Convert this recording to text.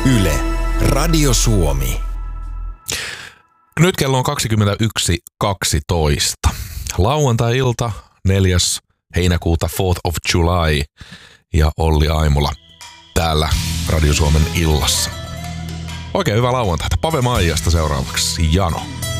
Yle, Radio Suomi. Nyt kello on 21.12. Lauantai-ilta, 4. heinäkuuta, 4th of July, ja Olli Aimola täällä Radio Suomen illassa. Oikein hyvää lauantaita. Pave Maijasta seuraavaksi Jano.